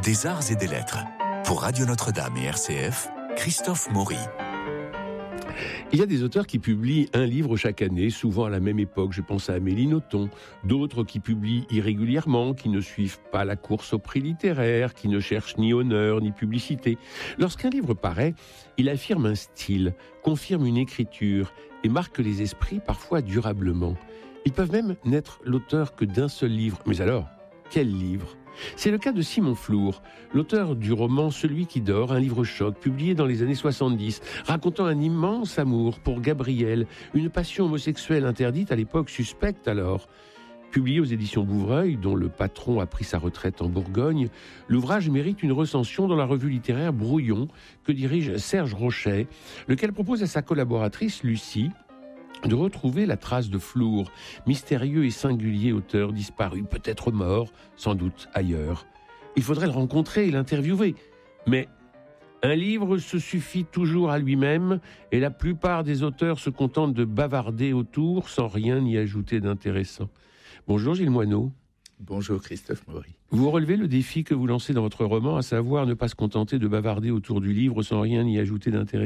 des arts et des lettres. Pour Radio Notre-Dame et RCF, Christophe Maury. Il y a des auteurs qui publient un livre chaque année, souvent à la même époque. Je pense à Amélie Nothomb. D'autres qui publient irrégulièrement, qui ne suivent pas la course au prix littéraire, qui ne cherchent ni honneur ni publicité. Lorsqu'un livre paraît, il affirme un style, confirme une écriture et marque les esprits parfois durablement. Ils peuvent même n'être l'auteur que d'un seul livre. Mais alors, quel livre ? C'est le cas de Simon Flour, l'auteur du roman Celui qui dort, un livre choc publié dans les années 70, racontant un immense amour pour Gabrielle, une passion homosexuelle interdite à l'époque, suspecte alors. Publié aux éditions Bouvreuil, dont le patron a pris sa retraite en Bourgogne, l'ouvrage mérite une recension dans la revue littéraire Brouillon, que dirige Serge Rochet, lequel propose à sa collaboratrice Lucie de retrouver la trace de Flour, mystérieux et singulier auteur disparu, peut-être mort, sans doute ailleurs. Il faudrait le rencontrer et l'interviewer. Mais un livre se suffit toujours à lui-même et la plupart des auteurs se contentent de bavarder autour sans rien y ajouter d'intéressant. Bonjour Gilles Moineau. Bonjour Christophe Maury. Vous relevez le défi que vous lancez dans votre roman, à savoir ne pas se contenter de bavarder autour du livre sans rien y ajouter d'intéressant ?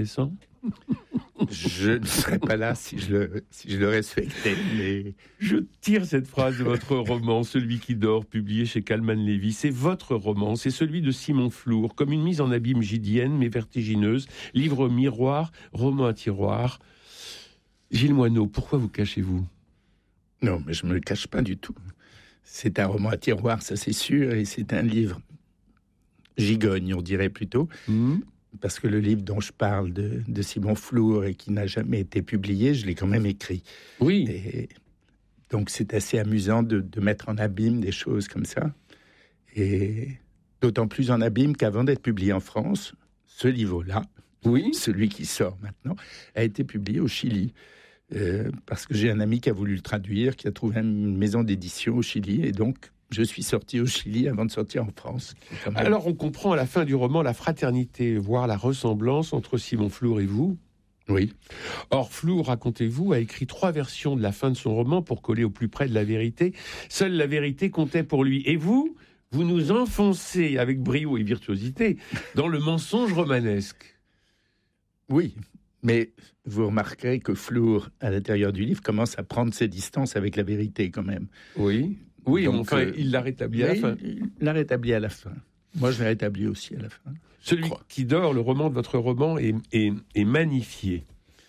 Je ne serais pas là si je le respectais, mais... Je tire cette phrase de votre roman, Celui qui dort, publié chez Calman Lévy. C'est votre roman, c'est celui de Simon Flour, comme une mise en abîme gidienne, mais vertigineuse. Livre miroir, roman à tiroir. Gilles Moineau, pourquoi vous cachez-vous ? Non, mais je ne me le cache pas du tout. C'est un roman à tiroir, ça c'est sûr, et c'est un livre gigogne, on dirait plutôt. Parce que le livre dont je parle de Simon Flour et qui n'a jamais été publié, je l'ai quand même écrit. Oui. Et donc c'est assez amusant de mettre en abîme des choses comme ça. Et d'autant plus en abîme qu'avant d'être publié en France, ce livre-là, oui, celui qui sort maintenant, a été publié au Chili. Parce que j'ai un ami qui a voulu le traduire, qui a trouvé une maison d'édition au Chili, et donc je suis sorti au Chili avant de sortir en France. Alors on comprend à la fin du roman la fraternité, voire la ressemblance entre Simon Flour et vous. Oui. Or, Flour, racontez-vous, a écrit 3 versions de la fin de son roman pour coller au plus près de la vérité. Seule la vérité comptait pour lui. Et vous nous enfoncez avec brio et virtuosité dans le mensonge romanesque. Oui, mais vous remarquerez que Flour, à l'intérieur du livre, commence à prendre ses distances avec la vérité quand même. Oui, oui. Donc, enfin, il l'a rétabli à la fin. Il l'a rétabli à la fin. Moi, je l'ai rétabli aussi à la fin. Celui qui dort, le roman de votre roman, est magnifié.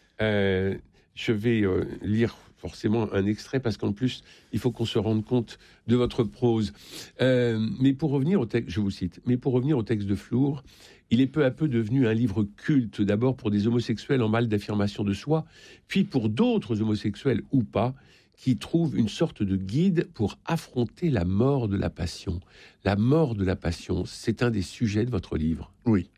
Je vais lire forcément un extrait, parce qu'en plus, il faut qu'on se rende compte de votre prose. Mais pour revenir au texte, je vous cite, mais pour revenir au texte de Flour, il est peu à peu devenu un livre culte, d'abord pour des homosexuels en mal d'affirmation de soi, puis pour d'autres homosexuels ou pas, qui trouvent une sorte de guide pour affronter la mort de la passion. La mort de la passion, c'est un des sujets de votre livre. Oui.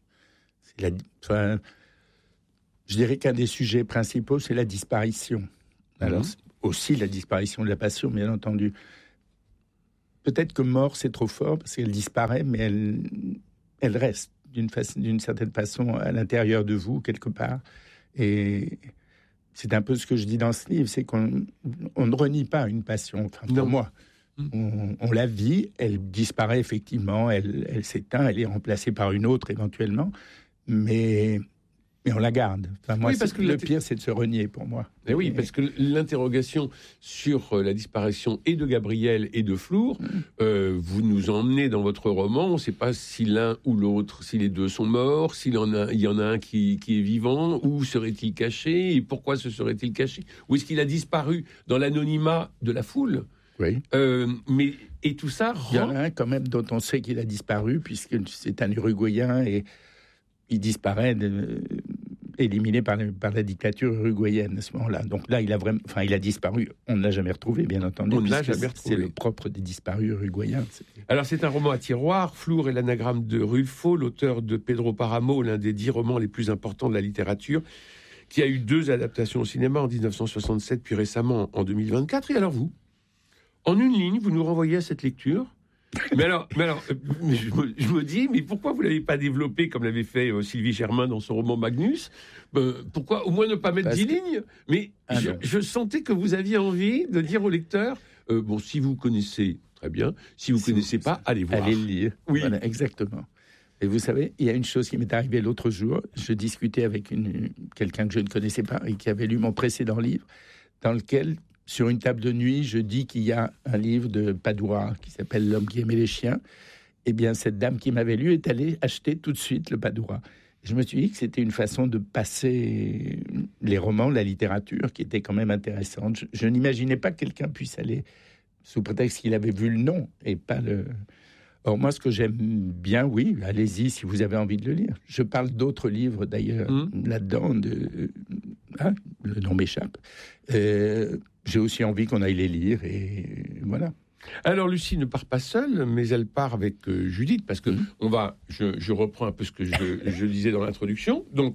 Je dirais qu'un des sujets principaux, c'est la disparition. Alors, aussi la disparition de la passion, bien entendu. Peut-être que mort, c'est trop fort, parce qu'elle disparaît, mais elle reste d'une certaine façon à l'intérieur de vous, quelque part. Et c'est un peu ce que je dis dans ce livre, c'est qu'on ne renie pas une passion. Enfin, pour moi, on la vit, elle disparaît effectivement, elle s'éteint, elle est remplacée par une autre éventuellement, mais on la garde. Enfin, moi, oui, parce que le pire, c'est de se renier pour moi. Et oui, parce que l'interrogation sur la disparition et de Gabrielle et de Flour, vous nous emmenez dans votre roman, on ne sait pas si l'un ou l'autre, si les deux sont morts, il y en a un qui est vivant, où serait-il caché, et pourquoi se serait-il caché, ou est-ce qu'il a disparu dans l'anonymat de la foule ? Oui. Et tout ça Il y en a un quand même dont on sait qu'il a disparu, puisque c'est un Uruguayen, et il disparaît éliminé par la dictature uruguayenne à ce moment-là. Donc là, il a disparu. On ne l'a jamais retrouvé, bien entendu. On ne l'a jamais retrouvé. C'est le propre des disparus uruguayens. Alors, c'est un roman à tiroir. Flour est l'anagramme de Ruffo, l'auteur de Pedro Páramo, l'un des 10 romans les plus importants de la littérature, qui a eu 2 adaptations au cinéma en 1967, puis récemment en 2024. Et alors vous, en une ligne, vous nous renvoyez à cette lecture. Mais alors, je me dis, mais pourquoi vous ne l'avez pas développé comme l'avait fait Sylvie Germain dans son roman Magnus ? Pourquoi au moins ne pas mettre 10 lignes ? Mais je sentais que vous aviez envie de dire au lecteur, si vous connaissez très bien. Si vous ne connaissez pas, allez voir. Allez le lire. Oui. Voilà, exactement. Et vous savez, il y a une chose qui m'est arrivée l'autre jour. Je discutais avec quelqu'un que je ne connaissais pas et qui avait lu mon précédent livre, dans lequel, sur une table de nuit, je dis qu'il y a un livre de Padoua qui s'appelle « L'homme qui aimait les chiens ». Eh bien, cette dame qui m'avait lu est allée acheter tout de suite le Padoua. Je me suis dit que c'était une façon de passer les romans, la littérature, qui était quand même intéressante. Je n'imaginais pas que quelqu'un puisse aller sous prétexte qu'il avait vu le nom et pas le... Or, moi, ce que j'aime bien, oui, allez-y si vous avez envie de le lire. Je parle d'autres livres, d'ailleurs, là-dedans. Le nom m'échappe. J'ai aussi envie qu'on aille les lire, et voilà. Alors, Lucie ne part pas seule, mais elle part avec Judith, parce que je reprends un peu ce que je disais dans l'introduction. Donc,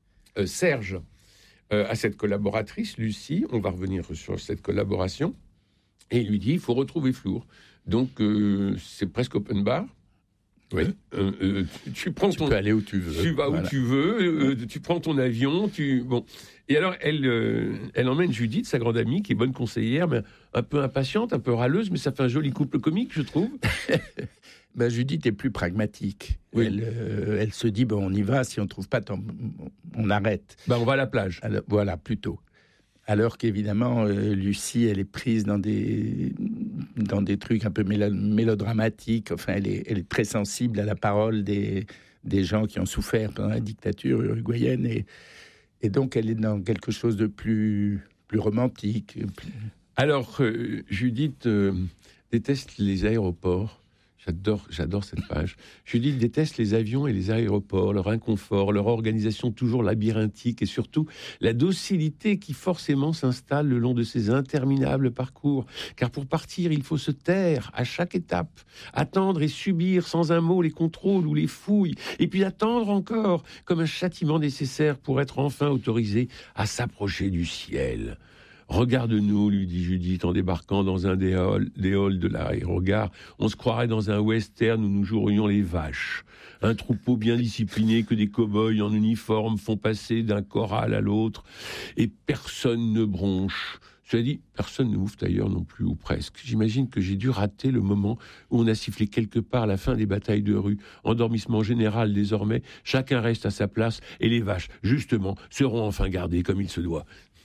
Serge a cette collaboratrice, Lucie, on va revenir sur cette collaboration, et il lui dit, il faut retrouver Flour. Donc, c'est presque open bar. Oui. Tu peux aller où tu veux. Tu vas où tu veux, tu prends ton avion, bon. Et alors, elle emmène Judith, sa grande amie, qui est bonne conseillère, mais un peu impatiente, un peu râleuse, mais ça fait un joli couple comique, je trouve. Judith est plus pragmatique. Oui. Elle se dit, on y va, si on ne trouve pas, on arrête. On va à la plage. Alors, voilà, plutôt. Alors qu'évidemment, Lucie, elle est prise dans des trucs un peu mélodramatiques. Enfin, elle est très sensible à la parole des gens qui ont souffert pendant la dictature uruguayenne. Et donc, elle est dans quelque chose de plus romantique. Alors, Judith déteste les aéroports. J'adore cette page. Judith déteste les avions et les aéroports, leur inconfort, leur organisation toujours labyrinthique et surtout la docilité qui forcément s'installe le long de ces interminables parcours. Car pour partir, il faut se taire à chaque étape, attendre et subir sans un mot les contrôles ou les fouilles, et puis attendre encore comme un châtiment nécessaire pour être enfin autorisé à s'approcher du ciel. « Regarde-nous, lui dit Judith en débarquant dans un des halls de l'aérogare. On se croirait dans un western où nous jouerions les vaches. Un troupeau bien discipliné que des cow-boys en uniforme font passer d'un corral à l'autre. Et personne ne bronche. Cela dit, personne ne ouvre d'ailleurs non plus, ou presque. J'imagine que j'ai dû rater le moment où on a sifflé quelque part la fin des batailles de rue. Endormissement général désormais, chacun reste à sa place et les vaches, justement, seront enfin gardées comme il se doit. »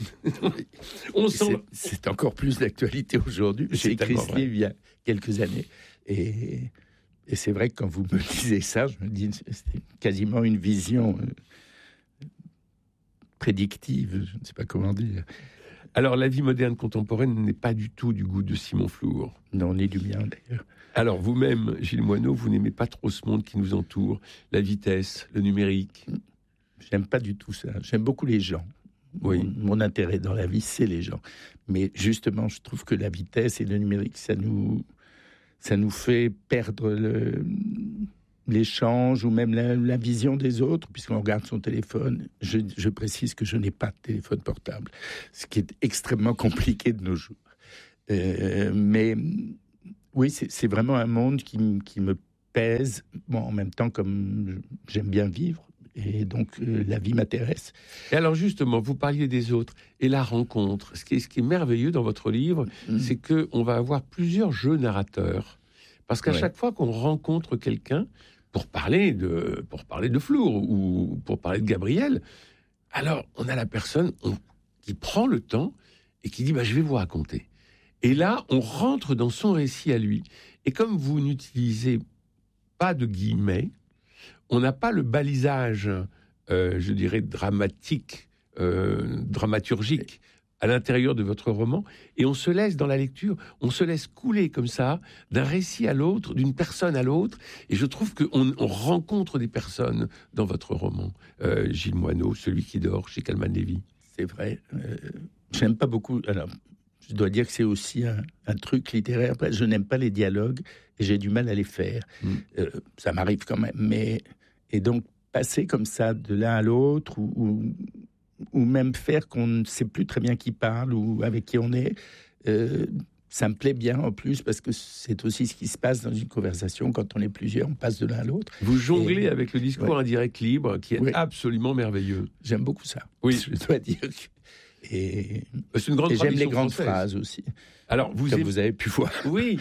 C'est encore plus d'actualité aujourd'hui. J'ai écrit ce livre il y a quelques années. Et c'est vrai que quand vous me disiez ça, je me dis c'était quasiment une vision prédictive, je ne sais pas comment dire. Alors, la vie moderne contemporaine n'est pas du tout du goût de Simon Flour. Non, ni du mien d'ailleurs. Alors, vous-même, Gilles Moineau, vous n'aimez pas trop ce monde qui nous entoure, la vitesse, le numérique. J'aime pas du tout ça. J'aime beaucoup les gens. Oui. Mon intérêt dans la vie, c'est les gens. Mais justement, je trouve que la vitesse et le numérique, ça nous fait perdre l'échange ou même la vision des autres, puisqu'on regarde son téléphone. Je précise que je n'ai pas de téléphone portable, ce qui est extrêmement compliqué de nos jours. Mais oui, c'est vraiment un monde qui me pèse. Bon, en même temps, comme j'aime bien vivre, et donc la vie m'intéresse. Et alors justement, vous parliez des autres et la rencontre. Ce qui est merveilleux dans votre livre, c'est qu'on va avoir plusieurs jeux narrateurs. Parce qu'à chaque fois qu'on rencontre quelqu'un, pour parler de Flour ou pour parler de Gabriel, alors on a la personne qui prend le temps et qui dit je vais vous raconter. Et là, on rentre dans son récit à lui. Et comme vous n'utilisez pas de guillemets, on n'a pas le balisage, je dirais, dramaturgique à l'intérieur de votre roman, et on se laisse dans la lecture, on se laisse couler comme ça, d'un récit à l'autre, d'une personne à l'autre, et je trouve qu'on rencontre des personnes dans votre roman. Gilles Moineau, Celui qui dort, chez Calman Lévy. C'est vrai. J'aime pas beaucoup... Alors, je dois dire que c'est aussi un truc littéraire. Après, je n'aime pas les dialogues, et j'ai du mal à les faire. Ça m'arrive quand même, Et donc, passer comme ça de l'un à l'autre, ou même faire qu'on ne sait plus très bien qui parle ou avec qui on est, ça me plaît bien en plus, parce que c'est aussi ce qui se passe dans une conversation. Quand on est plusieurs, on passe de l'un à l'autre. Vous jonglez avec le discours indirect libre, qui est absolument merveilleux. J'aime beaucoup ça, je dois dire. Et c'est une grande j'aime les grandes phrases aussi, Alors, vous avez pu voir. Oui.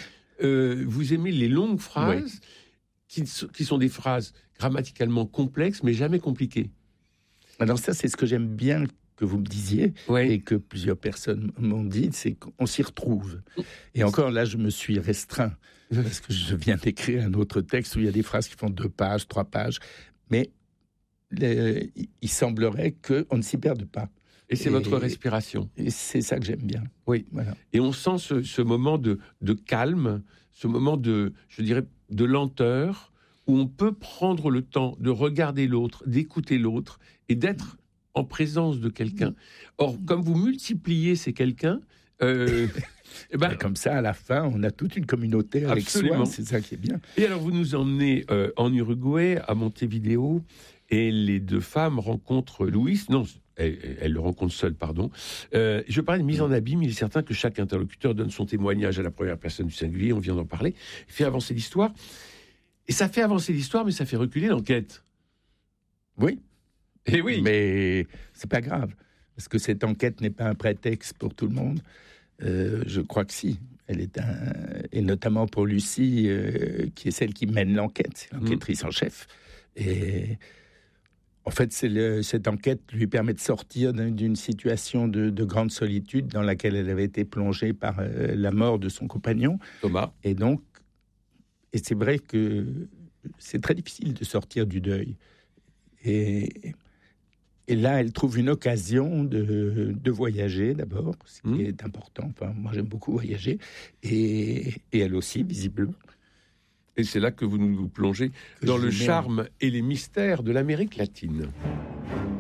vous aimez les longues phrases qui sont des phrases grammaticalement complexes, mais jamais compliquées. Alors ça, c'est ce que j'aime bien que vous me disiez, et que plusieurs personnes m'ont dit, c'est qu'on s'y retrouve. Et encore là, je me suis restreint, parce que je viens d'écrire un autre texte où il y a des phrases qui font 2 pages, 3 pages, mais il semblerait qu'on ne s'y perde pas. Et c'est votre respiration. Et c'est ça que j'aime bien. Oui. Voilà. Et on sent ce moment de calme, ce moment de, je dirais, de lenteur, où on peut prendre le temps de regarder l'autre, d'écouter l'autre, et d'être en présence de quelqu'un. Or, comme vous multipliez ces quelqu'un, comme ça, à la fin, on a toute une communauté avec soi. C'est ça qui est bien. Et alors, vous nous emmenez en Uruguay, à Montevideo, et les 2 femmes rencontrent Louis. Non, elles le rencontrent seules, pardon. Je parlais de mise en abîme. Il est certain que chaque interlocuteur donne son témoignage à la première personne du singulier. On vient d'en parler. Il fait avancer l'histoire. Et ça fait avancer l'histoire, mais ça fait reculer l'enquête. Oui. Et oui. Mais c'est pas grave. Parce que cette enquête n'est pas un prétexte pour tout le monde. Je crois que si. Elle est et notamment pour Lucie, qui est celle qui mène l'enquête. C'est l'enquêtrice en chef. Et en fait, cette enquête lui permet de sortir d'une situation de grande solitude dans laquelle elle avait été plongée par la mort de son compagnon. Thomas. Et donc, c'est vrai que c'est très difficile de sortir du deuil. Et là, elle trouve une occasion de voyager d'abord, ce qui est important. Enfin, moi, j'aime beaucoup voyager. Et elle aussi, visiblement. Et c'est là que vous nous plongez dans le charme et les mystères de l'Amérique latine.